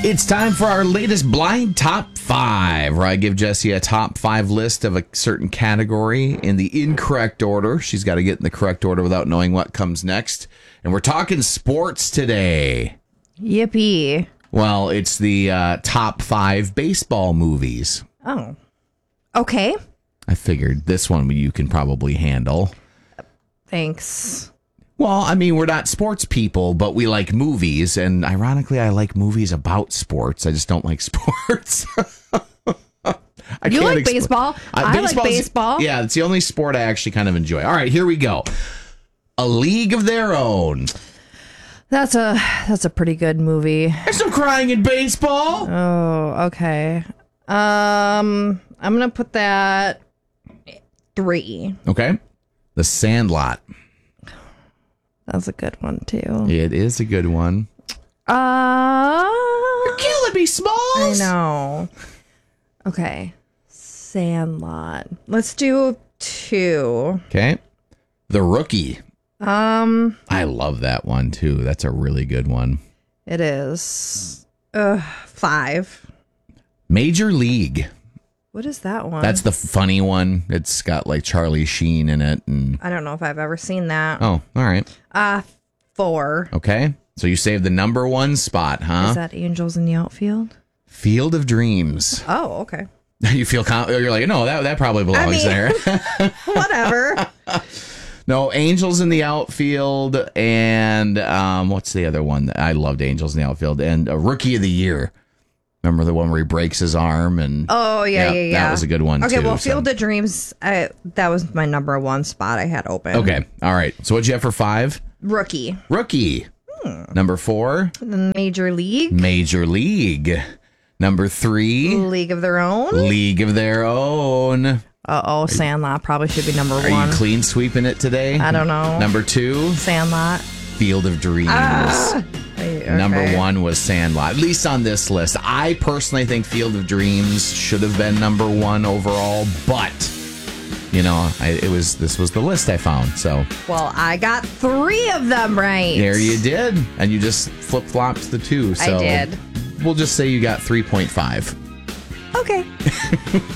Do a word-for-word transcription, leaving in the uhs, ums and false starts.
It's time for our latest blind top five, where I give Jessie a top five list of a certain category in the incorrect order. She's got to get in the correct order without knowing what comes next. And we're talking sports today. Yippee. Well, it's the uh, top five baseball movies. Oh. Okay. I figured this one you can probably handle. Thanks. Well, I mean, we're not sports people, but we like movies. And ironically, I like movies about sports. I just don't like sports. I You can't like expl- baseball? I, I like baseball's- baseball. Yeah, it's the only sport I actually kind of enjoy. All right, here we go. A League of Their Own. That's a that's a pretty good movie. There's some crying in baseball. Oh, okay. Um, I'm gonna put that three. Okay. The Sandlot. That's a good one too. It is a good one. Uh, You're killing me, Smalls. I know. Okay, Sandlot. Let's do two. Okay. The Rookie. Um, I love that one too. That's a really good one. it is. Uh, five. Major League. What is that one? That's the funny one. It's got like Charlie Sheen in it. And I don't know if I've ever seen that. oh, all right. Uh, four. Okay. So you saved the number one spot, huh? Is that Angels in the Outfield? Field of Dreams. Oh, okay. You feel com- you're like, no, that that probably belongs I mean- there. Whatever. No, Angels in the Outfield, and um, what's the other one? I loved Angels in the Outfield, and a Rookie of the Year. Remember the one where he breaks his arm? And Oh, yeah, yeah, yeah. That was a good one, okay, too. well, so- Field of Dreams, I, that was my number one spot I had open. Okay, all right. So what'd you have for five? Rookie. Rookie. Hmm. Number four, The Major League. Major League. Number three, League of Their Own. League of Their Own. Uh-oh, Sandlot probably should be number Are one. you clean sweeping it today? I don't know. Number two, Sandlot. Field of Dreams. Hey, Number okay. one was Sandlot, at least on this list. I personally think Field of Dreams should have been number one overall, but you know, I, it was this was the list I found. So Well, I got three of them right. there you did, and you just flip flopped the two. So I did. We'll just say you got three point five. Okay.